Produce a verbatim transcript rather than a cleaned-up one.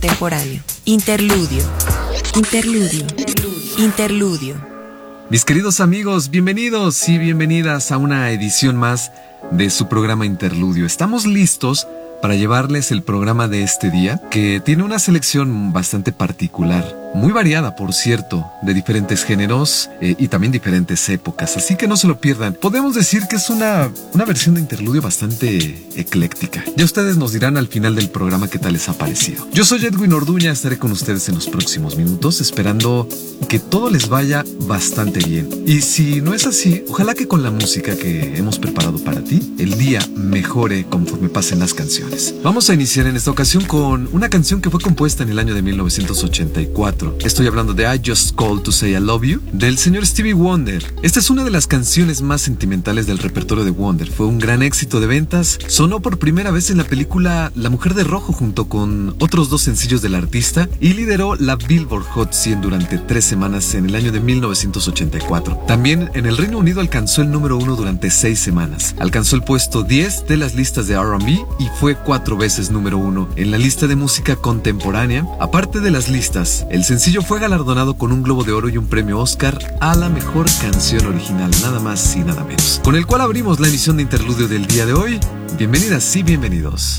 contemporáneo. Interludio. Interludio. Interludio. Mis queridos amigos, bienvenidos y bienvenidas a una edición más de su programa Interludio. Estamos listos para llevarles el programa de este día, que tiene una selección bastante particular, muy variada, por cierto, de diferentes géneros eh, y también diferentes épocas, así que no se lo pierdan. Podemos decir que es una, una versión de Interludio bastante ecléctica. Ya ustedes nos dirán al final del programa qué tal les ha parecido. Yo soy Edwin Orduña, estaré con ustedes en los próximos minutos, esperando que todo les vaya bastante bien. Y si no es así, ojalá que con la música que hemos preparado para ti, el día mejore conforme pasen las canciones. Vamos a iniciar en esta ocasión con una canción que fue compuesta en el año de mil novecientos ochenta y cuatro. Estoy hablando de I Just Called to Say I Love You, del señor Stevie Wonder. Esta es una de las canciones más sentimentales del repertorio de Wonder. Fue un gran éxito de ventas. Sonó por primera vez en la película La Mujer de Rojo junto con otros dos sencillos del artista y lideró la Billboard Hot cien durante tres semanas en el año de mil novecientos ochenta y cuatro. También en el Reino Unido alcanzó el número uno durante seis semanas. Alcanzó el puesto diez de las listas de R and B y fue cuatro veces número uno en la lista de música contemporánea. Aparte de las listas, el sencillo fue galardonado con un Globo de Oro y un premio Oscar a la mejor canción original, nada más y nada menos. Con el cual abrimos la emisión de Interludio del día de hoy. Bienvenidas y bienvenidos.